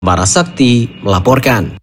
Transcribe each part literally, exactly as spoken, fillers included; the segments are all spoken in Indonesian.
Barasakti melaporkan.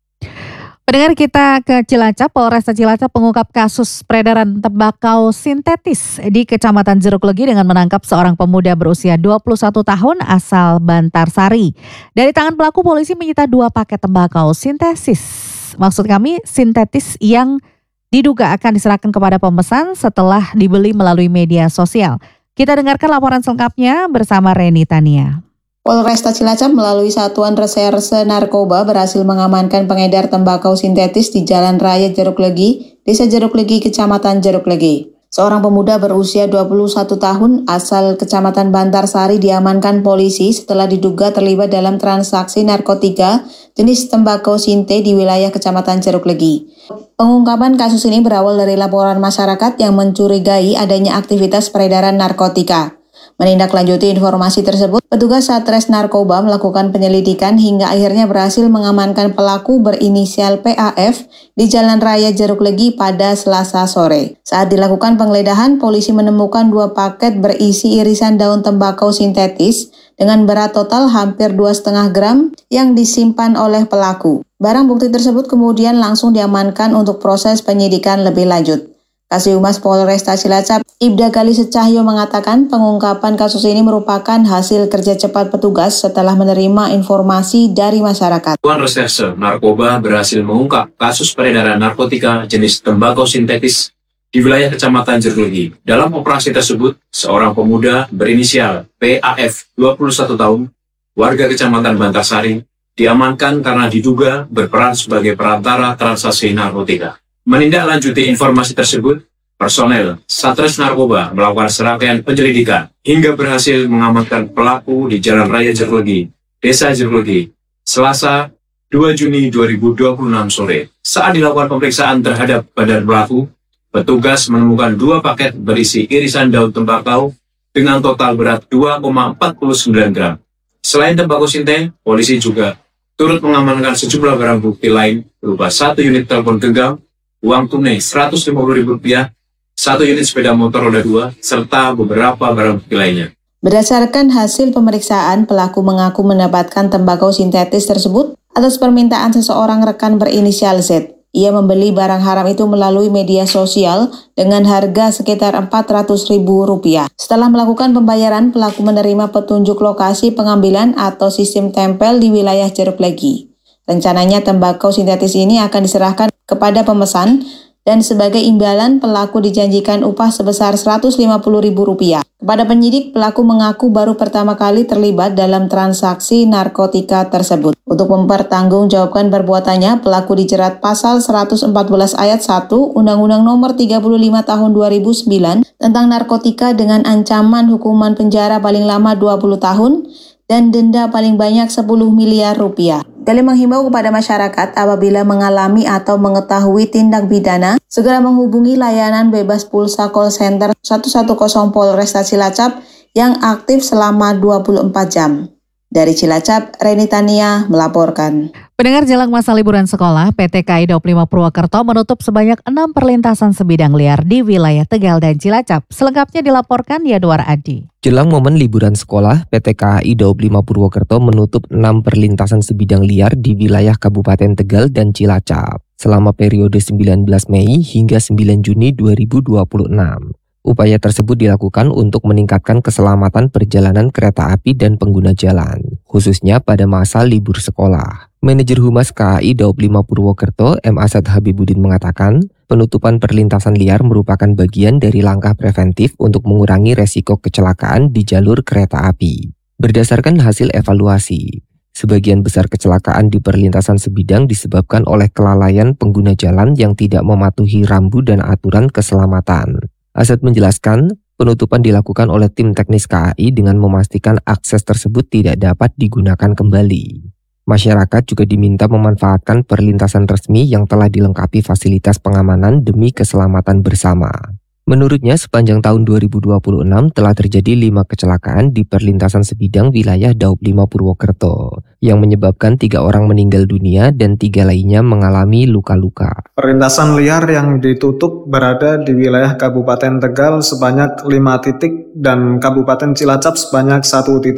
Pendengar, kita ke Cilacap. Polresta Cilacap mengungkap kasus peredaran tembakau sintetis di Kecamatan Jeruk Legi dengan menangkap seorang pemuda berusia dua puluh satu tahun asal Bantarsari. Dari tangan pelaku, polisi menyita dua paket tembakau sintetis. Maksud kami sintetis yang diduga akan diserahkan kepada pemesan setelah dibeli melalui media sosial. Kita dengarkan laporan selengkapnya bersama Reni Tania. Polresta Cilacap melalui Satuan Reserse Narkoba berhasil mengamankan pengedar tembakau sintetis di Jalan Raya Jeruk Legi, Desa Jeruk Legi, Kecamatan Jeruk Legi. Seorang pemuda berusia dua puluh satu tahun asal Kecamatan Bantarsari diamankan polisi setelah diduga terlibat dalam transaksi narkotika jenis tembakau sinte di wilayah Kecamatan Jeruk Legi. Pengungkapan kasus ini berawal dari laporan masyarakat yang mencurigai adanya aktivitas peredaran narkotika. Menindaklanjuti informasi tersebut, petugas Satres Narkoba melakukan penyelidikan hingga akhirnya berhasil mengamankan pelaku berinisial P A F di Jalan Raya Jeruk Legi pada Selasa sore. Saat dilakukan penggeledahan, polisi menemukan dua paket berisi irisan daun tembakau sintetis dengan berat total hampir dua koma lima gram yang disimpan oleh pelaku. Barang bukti tersebut kemudian langsung diamankan untuk proses penyidikan lebih lanjut. Kasih Humas Polresta Cilacap, Ibda Galih Cahyo mengatakan pengungkapan kasus ini merupakan hasil kerja cepat petugas setelah menerima informasi dari masyarakat. Satuan Reserse Narkoba berhasil mengungkap kasus peredaran narkotika jenis tembakau sintetis di wilayah Kecamatan Jeruk Legi. Dalam operasi tersebut, seorang pemuda berinisial P A F dua puluh satu tahun, warga Kecamatan Bantarsari, diamankan karena diduga berperan sebagai perantara transaksi narkotika. Menindaklanjuti informasi tersebut, personel Satres Narkoba melakukan serangkaian penyelidikan hingga berhasil mengamankan pelaku di Jalan Raya Jeruk Legi, Desa Jeruk Legi, Selasa dua Juni dua ribu dua puluh enam sore. Saat dilakukan pemeriksaan terhadap badan pelaku, petugas menemukan dua paket berisi irisan daun tembakau dengan total berat dua koma empat sembilan gram. Selain tembakau sinte, polisi juga turut mengamankan sejumlah barang bukti lain berupa satu unit telepon genggam, uang tunai seratus lima puluh ribu rupiah, satu unit sepeda motor roda dua, serta beberapa barang bukti lainnya. Berdasarkan hasil pemeriksaan, pelaku mengaku mendapatkan tembakau sintetis tersebut atas permintaan seseorang rekan berinisial Z. Ia membeli barang haram itu melalui media sosial dengan harga sekitar empat ratus ribu rupiah. Setelah melakukan pembayaran, pelaku menerima petunjuk lokasi pengambilan atau sistem tempel di wilayah Jeruk Legi. Rencananya tembakau sintetis ini akan diserahkan kepada pemesan dan sebagai imbalan pelaku dijanjikan upah sebesar seratus lima puluh ribu rupiah. Kepada penyidik, pelaku mengaku baru pertama kali terlibat dalam transaksi narkotika tersebut. Untuk mempertanggungjawabkan perbuatannya, pelaku dijerat pasal seratus empat belas ayat satu Undang-Undang Nomor tiga puluh lima Tahun dua ribu sembilan tentang narkotika dengan ancaman hukuman penjara paling lama dua puluh tahun dan denda paling banyak sepuluh miliar rupiah. Galih menghimbau kepada masyarakat apabila mengalami atau mengetahui tindak pidana, segera menghubungi layanan bebas pulsa call center seratus sepuluh Polresta Cilacap yang aktif selama dua puluh empat jam. Dari Cilacap, Reni Tania melaporkan. Pendengar, jelang masa liburan sekolah, P T K I Daop lima Purwokerto menutup sebanyak enam perlintasan sebidang liar di wilayah Tegal dan Cilacap. Selengkapnya dilaporkan Yadwar Adi. Jelang momen liburan sekolah, P T K I Daop lima Purwokerto menutup enam perlintasan sebidang liar di wilayah Kabupaten Tegal dan Cilacap selama periode sembilan belas Mei hingga sembilan Juni dua ribu dua puluh enam. Upaya tersebut dilakukan untuk meningkatkan keselamatan perjalanan kereta api dan pengguna jalan, khususnya pada masa libur sekolah. Manajer Humas K A I Daop lima Purwokerto, M Asad Habibudin mengatakan, penutupan perlintasan liar merupakan bagian dari langkah preventif untuk mengurangi resiko kecelakaan di jalur kereta api. Berdasarkan hasil evaluasi, sebagian besar kecelakaan di perlintasan sebidang disebabkan oleh kelalaian pengguna jalan yang tidak mematuhi rambu dan aturan keselamatan. Asad menjelaskan, penutupan dilakukan oleh tim teknis K A I dengan memastikan akses tersebut tidak dapat digunakan kembali. Masyarakat juga diminta memanfaatkan perlintasan resmi yang telah dilengkapi fasilitas pengamanan demi keselamatan bersama. Menurutnya, sepanjang tahun dua ribu dua puluh enam telah terjadi lima kecelakaan di perlintasan sebidang wilayah Daop lima Purwokerto, yang menyebabkan tiga orang meninggal dunia dan tiga lainnya mengalami luka-luka. Perlintasan liar yang ditutup berada di wilayah Kabupaten Tegal sebanyak lima titik dan Kabupaten Cilacap sebanyak satu titik.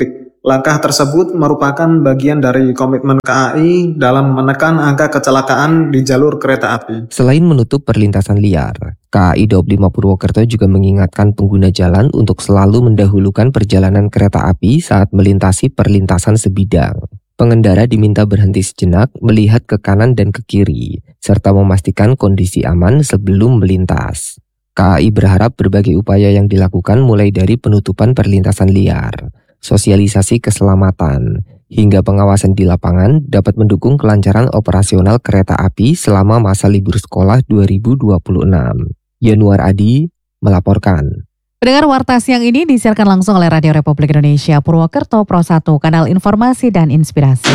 Langkah tersebut merupakan bagian dari komitmen K A I dalam menekan angka kecelakaan di jalur kereta api. Selain menutup perlintasan liar, K A I Daob lima Purwokerto juga mengingatkan pengguna jalan untuk selalu mendahulukan perjalanan kereta api saat melintasi perlintasan sebidang. Pengendara diminta berhenti sejenak, melihat ke kanan dan ke kiri, serta memastikan kondisi aman sebelum melintas. K A I berharap berbagai upaya yang dilakukan mulai dari penutupan perlintasan liar, sosialisasi keselamatan, hingga pengawasan di lapangan dapat mendukung kelancaran operasional kereta api selama masa libur sekolah dua ribu dua puluh enam. Yanuar Adi melaporkan. Pendengar warta siang ini disiarkan langsung oleh Radio Republik Indonesia Purwokerto Pro satu, kanal informasi dan inspirasi.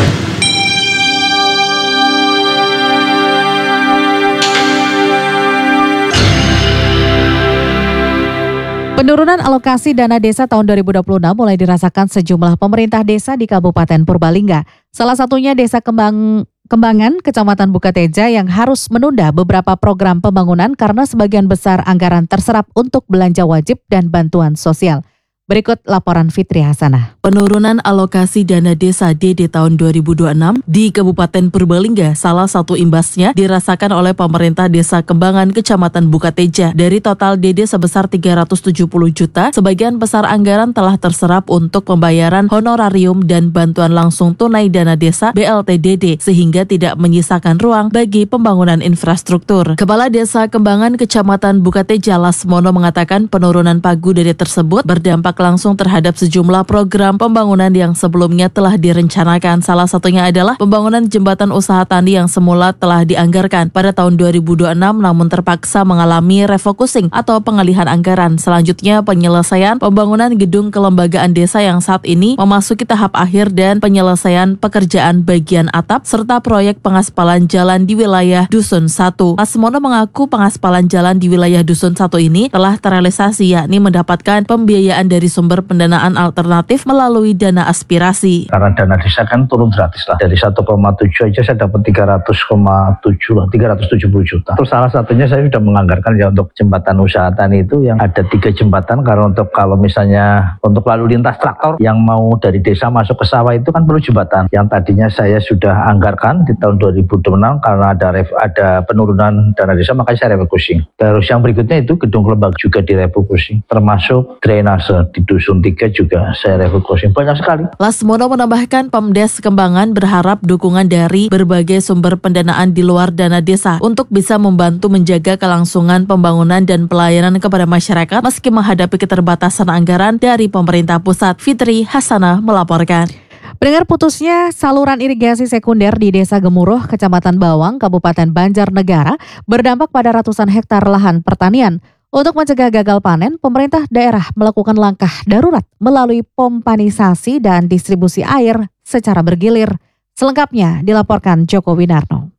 Penurunan alokasi dana desa tahun dua ribu dua puluh enam mulai dirasakan sejumlah pemerintah desa di Kabupaten Purbalingga. Salah satunya Desa Kembang, Kembangan, Kecamatan Bukateja yang harus menunda beberapa program pembangunan karena sebagian besar anggaran terserap untuk belanja wajib dan bantuan sosial. Berikut laporan Fitri Hasanah. Penurunan alokasi dana desa D D tahun dua ribu dua puluh enam di Kabupaten Purbalingga salah satu imbasnya dirasakan oleh pemerintah Desa Kembangan Kecamatan Bukateja. Dari total D D sebesar tiga ratus tujuh puluh juta, sebagian besar anggaran telah terserap untuk pembayaran honorarium dan bantuan langsung tunai dana desa B L T D D sehingga tidak menyisakan ruang bagi pembangunan infrastruktur. Kepala Desa Kembangan Kecamatan Bukateja Lasmono mengatakan penurunan pagu D D tersebut berdampak langsung terhadap sejumlah program pembangunan yang sebelumnya telah direncanakan. Salah satunya adalah pembangunan jembatan usaha tani yang semula telah dianggarkan pada tahun dua ribu dua puluh enam namun terpaksa mengalami refocusing atau pengalihan anggaran. Selanjutnya penyelesaian pembangunan gedung kelembagaan desa yang saat ini memasuki tahap akhir dan penyelesaian pekerjaan bagian atap serta proyek pengaspalan jalan di wilayah Dusun satu. Lasmono mengaku pengaspalan jalan di wilayah Dusun satu ini telah terrealisasi, yakni mendapatkan pembiayaan dari sumber pendanaan alternatif melalui dana aspirasi. Karena dana desa kan turun gratis lah. Dari satu koma tujuh aja saya dapat tiga ratus koma tujuh lah, tiga ratus tujuh puluh juta. Terus salah satunya saya sudah menganggarkan ya untuk jembatan usaha tani itu yang ada tiga jembatan, karena untuk kalau misalnya untuk lalu lintas traktor yang mau dari desa masuk ke sawah itu kan perlu jembatan. Yang tadinya saya sudah anggarkan di tahun dua ribu dua puluh enam karena ada ref, ada penurunan dana desa, makanya saya refocusing. Terus yang berikutnya itu gedung lembaga juga direfocusing, termasuk drainase di Dusun tiga juga saya refocusing, banyak sekali. Lasmono menambahkan Pemdes Kembangan berharap dukungan dari berbagai sumber pendanaan di luar dana desa untuk bisa membantu menjaga kelangsungan pembangunan dan pelayanan kepada masyarakat meski menghadapi keterbatasan anggaran dari pemerintah pusat. Fitri Hasanah melaporkan. Pendengar, putusnya saluran irigasi sekunder di Desa Gemuruh, Kecamatan Bawang, Kabupaten Banjarnegara berdampak pada ratusan hektar lahan pertanian. Untuk mencegah gagal panen, pemerintah daerah melakukan langkah darurat melalui pompanisasi dan distribusi air secara bergilir. Selengkapnya dilaporkan Joko Winarno.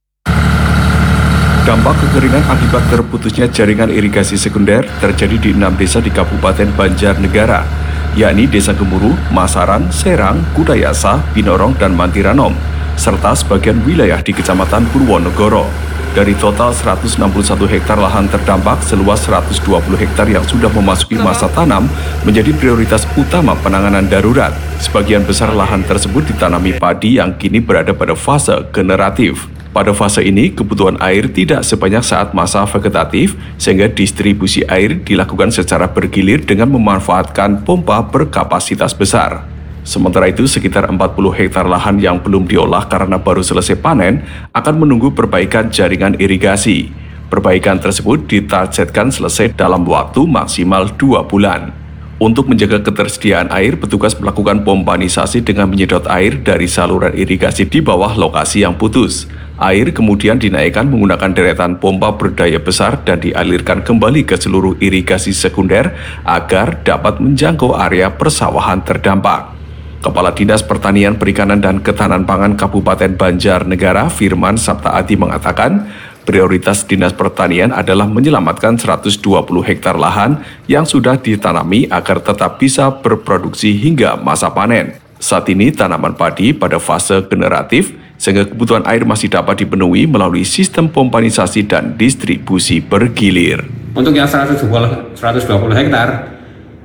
Dampak kekeringan akibat terputusnya jaringan irigasi sekunder terjadi di enam desa di Kabupaten Banjarnegara, yakni Desa Gemuruh, Masaran, Serang, Kudayasa, Binorong, dan Mantiranom, serta sebagian wilayah di Kecamatan Purwonegoro. Dari total seratus enam puluh satu hektar lahan terdampak, seluas seratus dua puluh hektar yang sudah memasuki masa tanam menjadi prioritas utama penanganan darurat. Sebagian besar lahan tersebut ditanami padi yang kini berada pada fase generatif. Pada fase ini, kebutuhan air tidak sebanyak saat masa vegetatif, sehingga distribusi air dilakukan secara bergilir dengan memanfaatkan pompa berkapasitas besar. Sementara itu, sekitar empat puluh hektar lahan yang belum diolah karena baru selesai panen akan menunggu perbaikan jaringan irigasi. Perbaikan tersebut ditargetkan selesai dalam waktu maksimal dua bulan. Untuk menjaga ketersediaan air, petugas melakukan pompanisasi dengan menyedot air dari saluran irigasi di bawah lokasi yang putus. Air kemudian dinaikkan menggunakan deretan pompa berdaya besar dan dialirkan kembali ke seluruh irigasi sekunder agar dapat menjangkau area persawahan terdampak. Kepala Dinas Pertanian, Perikanan, dan Ketahanan Pangan Kabupaten Banjarnegara, Firman Saptaadi, mengatakan prioritas Dinas Pertanian adalah menyelamatkan seratus dua puluh hektar lahan yang sudah ditanami agar tetap bisa berproduksi hingga masa panen. Saat ini tanaman padi pada fase generatif, sehingga kebutuhan air masih dapat dipenuhi melalui sistem pompanisasi dan distribusi bergilir. Untuk yang seratus dua puluh hektar,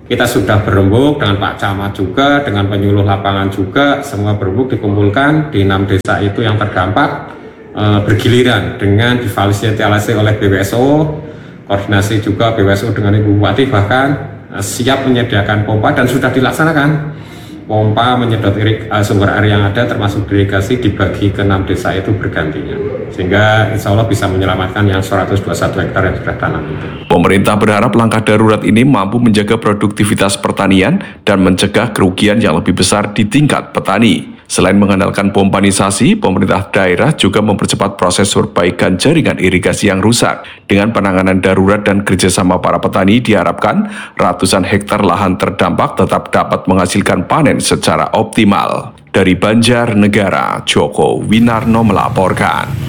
kita sudah berembuk dengan Pak Camat juga, dengan penyuluh lapangan juga, semua berembuk dikumpulkan di enam desa itu yang terdampak e, bergiliran dengan difasilitasi oleh B W S O, koordinasi juga B W S O dengan Ibu Bupati, bahkan e, siap menyediakan pompa dan sudah dilaksanakan. Pompa menyedot irik, uh, sumber air yang ada termasuk irigasi dibagi ke enam desa itu bergantinya, sehingga insya Allah bisa menyelamatkan yang seratus dua puluh satu hektar yang sudah tanam itu. Pemerintah berharap langkah darurat ini mampu menjaga produktivitas pertanian dan mencegah kerugian yang lebih besar di tingkat petani. Selain mengandalkan pompanisasi, pemerintah daerah juga mempercepat proses perbaikan jaringan irigasi yang rusak. Dengan penanganan darurat dan kerjasama para petani, diharapkan ratusan hektar lahan terdampak tetap dapat menghasilkan panen secara optimal. Dari Banjarnegara, Joko Winarno melaporkan.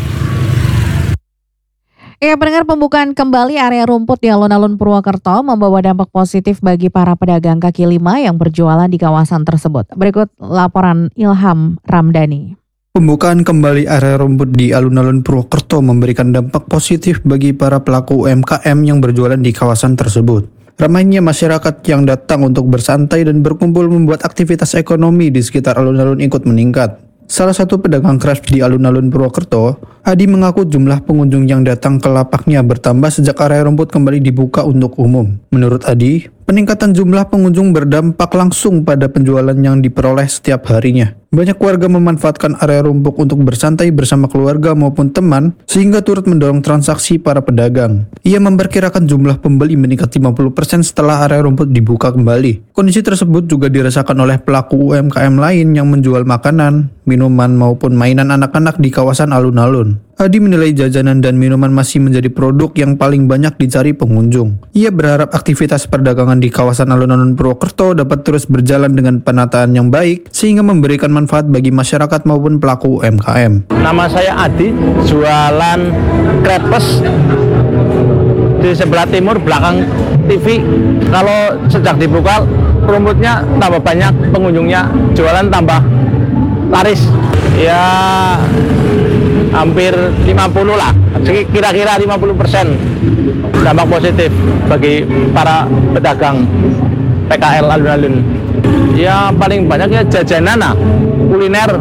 Ya, pendengar, pembukaan kembali area rumput di alun-alun Purwokerto membawa dampak positif bagi para pedagang kaki lima yang berjualan di kawasan tersebut. Berikut laporan Ilham Ramdhani. Pembukaan kembali area rumput di alun-alun Purwokerto memberikan dampak positif bagi para pelaku U M K M yang berjualan di kawasan tersebut. Ramainya masyarakat yang datang untuk bersantai dan berkumpul membuat aktivitas ekonomi di sekitar alun-alun ikut meningkat. Salah satu pedagang craft di alun-alun Purwokerto, Adi mengaku jumlah pengunjung yang datang ke lapaknya bertambah sejak area rumput kembali dibuka untuk umum. Menurut Adi, peningkatan jumlah pengunjung berdampak langsung pada penjualan yang diperoleh setiap harinya. Banyak warga memanfaatkan area rumput untuk bersantai bersama keluarga maupun teman, sehingga turut mendorong transaksi para pedagang. Ia memperkirakan jumlah pembeli meningkat lima puluh persen setelah area rumput dibuka kembali. Kondisi tersebut juga dirasakan oleh pelaku U M K M lain yang menjual makanan, minuman maupun mainan anak-anak di kawasan alun-alun. Adi menilai jajanan dan minuman masih menjadi produk yang paling banyak dicari pengunjung. Ia berharap aktivitas perdagangan di kawasan alun-alun Purwokerto dapat terus berjalan dengan penataan yang baik, sehingga memberikan manfaat bagi masyarakat maupun pelaku U M K M. Nama saya Adi, jualan krepes di sebelah timur belakang T V. Kalau sejak dibuka, rumputnya tambah banyak, pengunjungnya jualan tambah laris. Ya hampir lima puluh lah, kira-kira lima puluh persen dampak positif bagi para pedagang P K L alun-alun. Ya paling banyak ya jajanan, nah, kuliner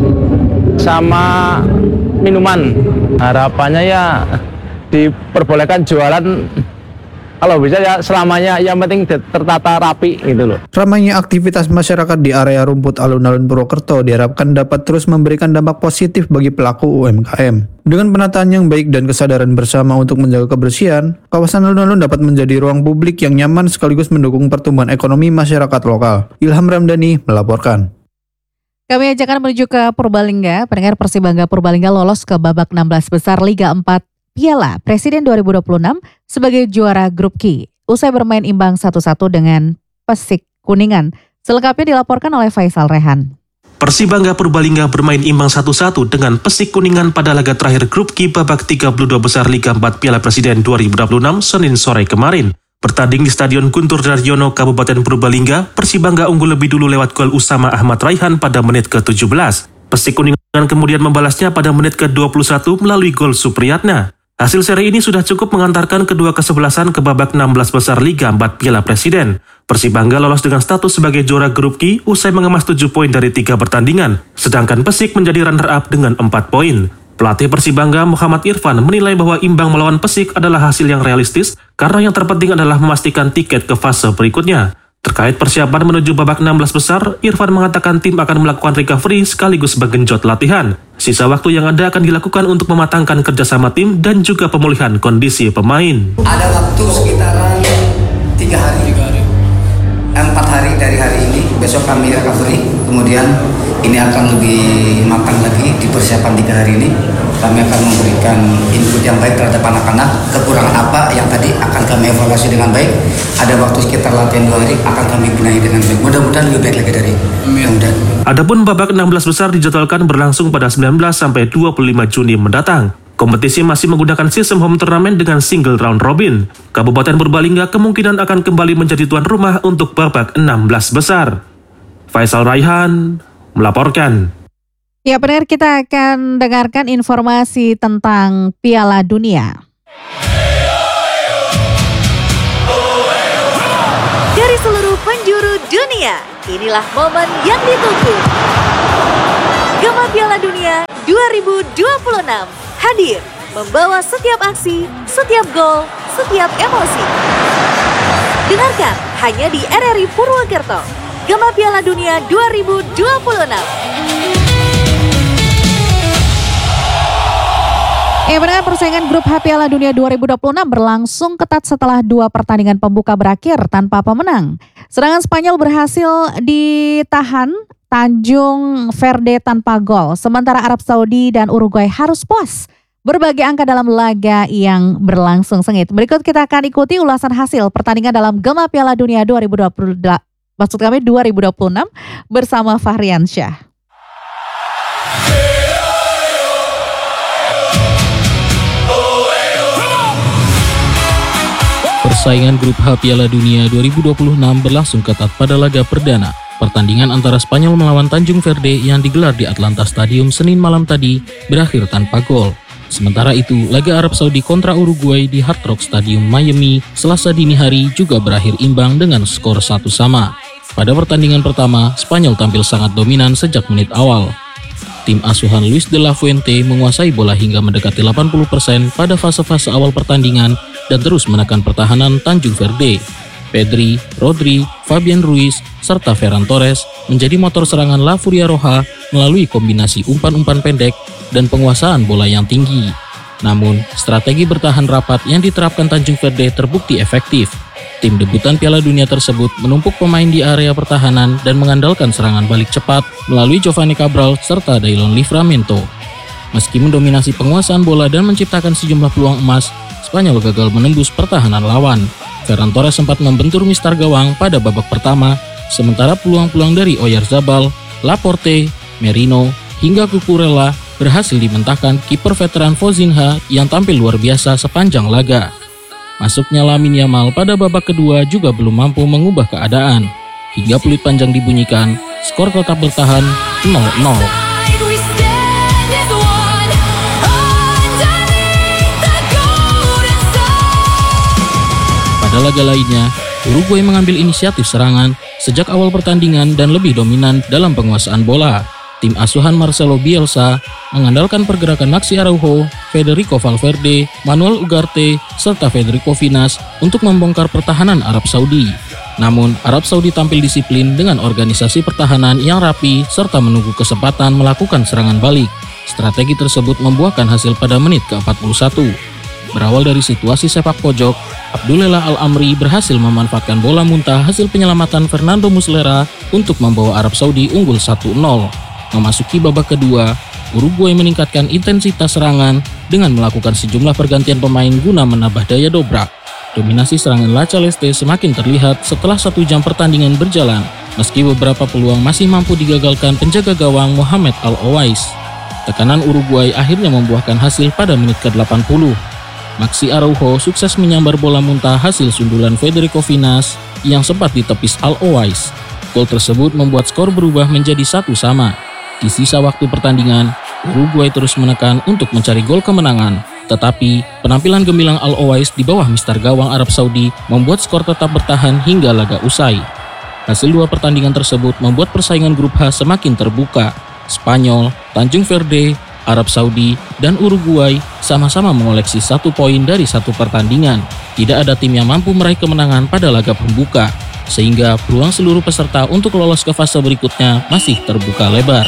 sama minuman. Harapannya ya diperbolehkan jualan, kalau bisa ya selamanya, yang penting tertata rapi gitu loh. Ramainya aktivitas masyarakat di area rumput alun-alun Purwokerto diharapkan dapat terus memberikan dampak positif bagi pelaku U M K M. Dengan penataan yang baik dan kesadaran bersama untuk menjaga kebersihan, kawasan alun-alun dapat menjadi ruang publik yang nyaman sekaligus mendukung pertumbuhan ekonomi masyarakat lokal. Ilham Ramdhani melaporkan. Kami ajakan menuju ke Purbalingga. Pendengar, Persibangga Purbalingga lolos ke babak enam belas besar Liga empat Piala Presiden dua ribu dua puluh enam sebagai juara grup Q, usai bermain imbang satu satu dengan Persik Kuningan. Selengkapnya dilaporkan oleh Faisal Rehan. Persibangga Purbalingga bermain imbang satu satu dengan Persik Kuningan pada laga terakhir grup Q babak tiga puluh dua besar Liga empat Piala Presiden dua ribu dua puluh enam Senin sore kemarin. Bertanding di Stadion Guntur Daryono, Kabupaten Purbalingga, Persibangga unggul lebih dulu lewat gol Usama Ahmad Raihan pada menit ke tujuh belas. Persik Kuningan kemudian membalasnya pada menit ke dua puluh satu melalui gol Supriyatna. Hasil seri ini sudah cukup mengantarkan kedua kesebelasan ke babak enam belas besar Liga empat Piala Presiden. Persibangga lolos dengan status sebagai juara grup Q usai mengemas tujuh poin dari tiga pertandingan, sedangkan Persik menjadi runner-up dengan empat poin. Pelatih Persibangga Muhammad Irfan menilai bahwa imbang melawan Persik adalah hasil yang realistis karena yang terpenting adalah memastikan tiket ke fase berikutnya. Terkait persiapan menuju babak enam belas besar, Irfan mengatakan tim akan melakukan recovery sekaligus menggenjot latihan. Sisa waktu yang ada akan dilakukan untuk mematangkan kerjasama tim dan juga pemulihan kondisi pemain. Ada waktu sekitaran tiga hari, empat hari dari hari ini. Besok kami recovery, kemudian ini akan lebih matang lagi di persiapan tiga hari ini. Kami akan memberikan input yang baik terhadap anak-anak, kekurangan apa yang tadi akan kami evaluasi dengan baik. Ada waktu sekitar latihan dua hari, akan kami benahi dengan baik. Mudah-mudahan lebih baik lagi dari mudah. Adapun babak enam belas besar dijadwalkan berlangsung pada sembilan belas sampai dua puluh lima Juni mendatang. Kompetisi masih menggunakan sistem home turnamen dengan single round robin. Kabupaten Purbalingga kemungkinan akan kembali menjadi tuan rumah untuk babak enam belas besar. Faisal Raihan melaporkan. Ya, pendengar, kita akan dengarkan informasi tentang Piala Dunia. Dari seluruh Dunia, inilah momen yang ditunggu. Gema Piala Dunia dua ribu dua puluh enam hadir membawa setiap aksi, setiap gol, setiap emosi. Dengarkan hanya di R R I Purwokerto. Gema Piala Dunia dua ribu dua puluh enam. Ya, benar, persaingan grup H Piala Dunia dua ribu dua puluh enam berlangsung ketat setelah dua pertandingan pembuka berakhir tanpa pemenang. Serangan Spanyol berhasil ditahan Tanjung Verde tanpa gol, sementara Arab Saudi dan Uruguay harus puas berbagi angka dalam laga yang berlangsung sengit. Berikut kita akan ikuti ulasan hasil pertandingan dalam Gema Piala Dunia dua ribu dua puluh, maksud kami dua ribu dua puluh enam bersama Fahrian Syah. Persaingan grup H Piala Dunia dua ribu dua puluh enam berlangsung ketat pada laga perdana. Pertandingan antara Spanyol melawan Tanjung Verde yang digelar di Atlanta Stadium Senin malam tadi berakhir tanpa gol. Sementara itu, laga Arab Saudi kontra Uruguay di Hard Rock Stadium Miami Selasa dini hari juga berakhir imbang dengan skor satu sama. Pada pertandingan pertama, Spanyol tampil sangat dominan sejak menit awal. Tim asuhan Luis de la Fuente menguasai bola hingga mendekati delapan puluh persen pada fase-fase awal pertandingan dan terus menekan pertahanan Tanjung Verde. Pedri, Rodri, Fabian Ruiz, serta Ferran Torres menjadi motor serangan La Furia Roja melalui kombinasi umpan-umpan pendek dan penguasaan bola yang tinggi. Namun, strategi bertahan rapat yang diterapkan Tanjung Verde terbukti efektif. Tim debutan Piala Dunia tersebut menumpuk pemain di area pertahanan dan mengandalkan serangan balik cepat melalui Giovanni Cabral serta Daylon Livramento. Meski mendominasi penguasaan bola dan menciptakan sejumlah peluang emas, Spanyol gagal menembus pertahanan lawan. Ferran Torres sempat membentur mistar gawang pada babak pertama, sementara peluang-peluang dari Oyarzabal, Laporte, Merino, hingga Cucurella berhasil dimentahkan kiper veteran Fozinha yang tampil luar biasa sepanjang laga. Masuknya Lamine Yamal pada babak kedua juga belum mampu mengubah keadaan. Hingga peluit panjang dibunyikan, skor tetap bertahan nol nol. Pada laga lainnya, Uruguay mengambil inisiatif serangan sejak awal pertandingan dan lebih dominan dalam penguasaan bola. Tim asuhan Marcelo Bielsa mengandalkan pergerakan Maxi Araujo, Federico Valverde, Manuel Ugarte, serta Federico Vinas untuk membongkar pertahanan Arab Saudi. Namun, Arab Saudi tampil disiplin dengan organisasi pertahanan yang rapi serta menunggu kesempatan melakukan serangan balik. Strategi tersebut membuahkan hasil pada menit ke empat puluh satu. Berawal dari situasi sepak pojok, Abdullah Al-Amri berhasil memanfaatkan bola muntah hasil penyelamatan Fernando Muslera untuk membawa Arab Saudi unggul satu nol. Memasuki babak kedua, Uruguay meningkatkan intensitas serangan dengan melakukan sejumlah pergantian pemain guna menambah daya dobrak. Dominasi serangan La Celeste semakin terlihat setelah satu jam pertandingan berjalan, meski beberapa peluang masih mampu digagalkan penjaga gawang Mohamed Al-Owais. Tekanan Uruguay akhirnya membuahkan hasil pada menit ke delapan puluh. Maxi Araujo sukses menyambar bola muntah hasil sundulan Federico Vinas yang sempat ditepis Al-Owais. Gol tersebut membuat skor berubah menjadi satu sama. Di sisa waktu pertandingan, Uruguay terus menekan untuk mencari gol kemenangan. Tetapi, penampilan gemilang Al-Owais di bawah mister gawang Arab Saudi membuat skor tetap bertahan hingga laga usai. Hasil dua pertandingan tersebut membuat persaingan grup H semakin terbuka. Spanyol, Tanjung Verde, Arab Saudi, dan Uruguay sama-sama mengoleksi satu poin dari satu pertandingan. Tidak ada tim yang mampu meraih kemenangan pada laga pembuka, sehingga peluang seluruh peserta untuk lolos ke fase berikutnya masih terbuka lebar.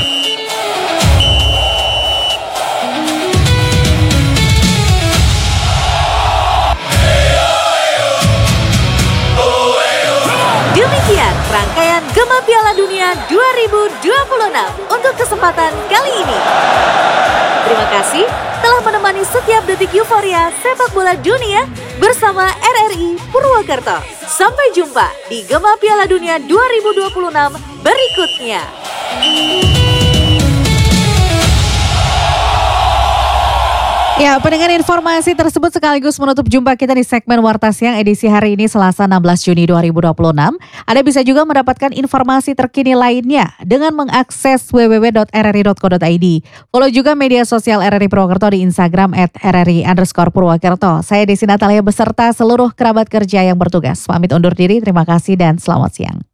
Demikian rangkaian Gema Piala Dunia dua ribu dua puluh enam untuk kesempatan kali ini. Terima kasih telah menemani setiap detik euforia sepak bola dunia bersama R R I Purwokerto. Sampai jumpa di Gema Piala Dunia dua ribu dua puluh enam berikutnya. Ya, pendengar, informasi tersebut sekaligus menutup jumpa kita di segmen Warta Siang edisi hari ini Selasa enam belas Juni dua ribu dua puluh enam. Anda bisa juga mendapatkan informasi terkini lainnya dengan mengakses w w w dot r r i dot co dot i d. Follow juga media sosial R R I Purwokerto di Instagram at r r i underscore Purwokerto. Saya Desi Natalia beserta seluruh kerabat kerja yang bertugas. Pamit undur diri, terima kasih dan selamat siang.